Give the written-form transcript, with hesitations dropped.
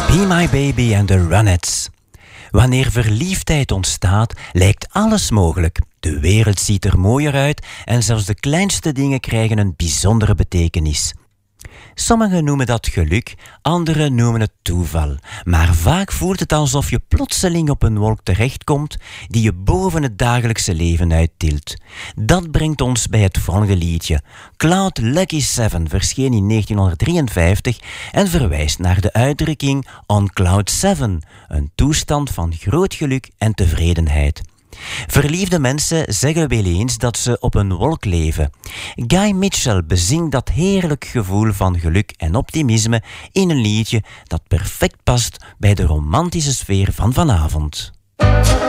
Be My Baby and the Runettes. Wanneer verliefdheid ontstaat, lijkt alles mogelijk. De wereld ziet er mooier uit en zelfs de kleinste dingen krijgen een bijzondere betekenis. Sommigen noemen dat geluk, anderen noemen het toeval. Maar vaak voelt het alsof je plotseling op een wolk terechtkomt die je boven het dagelijkse leven uittilt. Dat brengt ons bij het volgende liedje. Cloud Lucky 7 verscheen in 1953 en verwijst naar de uitdrukking on Cloud 7, een toestand van groot geluk en tevredenheid. Verliefde mensen zeggen wel eens dat ze op een wolk leven. Guy Mitchell bezingt dat heerlijk gevoel van geluk en optimisme in een liedje dat perfect past bij de romantische sfeer van vanavond.